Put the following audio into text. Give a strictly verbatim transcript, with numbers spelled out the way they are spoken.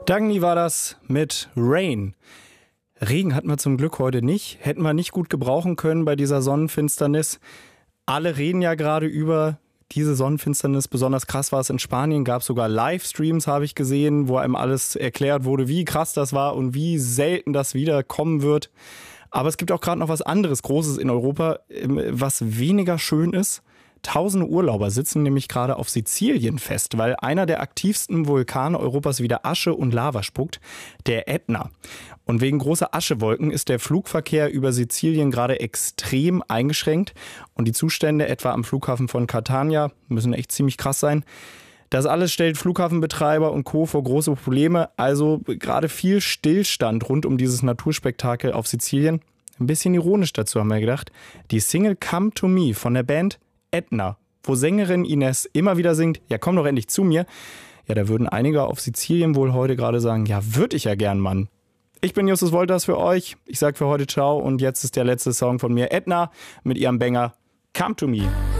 Dagny war das mit Rain. Regen hatten wir zum Glück heute nicht. Hätten wir nicht gut gebrauchen können bei dieser Sonnenfinsternis. Alle reden ja gerade über diese Sonnenfinsternis. Besonders krass war es in Spanien. Gab sogar Livestreams, habe ich gesehen, wo einem alles erklärt wurde, wie krass das war und wie selten das wieder kommen wird. Aber es gibt auch gerade noch was anderes Großes in Europa, was weniger schön ist. Tausende Urlauber sitzen nämlich gerade auf Sizilien fest, weil einer der aktivsten Vulkane Europas wieder Asche und Lava spuckt, der Ätna. Und wegen großer Aschewolken ist der Flugverkehr über Sizilien gerade extrem eingeschränkt. Und die Zustände etwa am Flughafen von Catania müssen echt ziemlich krass sein. Das alles stellt Flughafenbetreiber und Co. vor große Probleme. Also gerade viel Stillstand rund um dieses Naturspektakel auf Sizilien. Ein bisschen ironisch dazu haben wir gedacht. Die Single Come to Me von der Band Ätna, wo Sängerin Ines immer wieder singt, ja komm doch endlich zu mir. Ja, da würden einige auf Sizilien wohl heute gerade sagen, ja, würde ich ja gern, Mann. Ich bin Justus Wolters für euch. Ich sag für heute ciao und jetzt ist der letzte Song von mir, Ätna, mit ihrem Banger Come to Me.